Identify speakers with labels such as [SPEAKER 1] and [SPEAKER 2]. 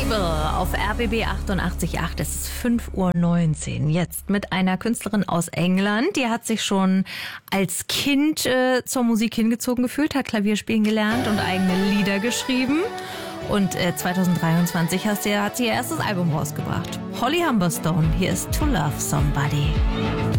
[SPEAKER 1] Mabel auf RBB 88.8. Es ist 5:19 Uhr. Jetzt mit einer Künstlerin aus England. Die hat sich schon als Kind zur Musik hingezogen gefühlt, hat Klavier spielen gelernt und eigene Lieder geschrieben. Und 2023 hat sie ihr erstes Album rausgebracht. Holly Humberstone, hier ist To Love Somebody.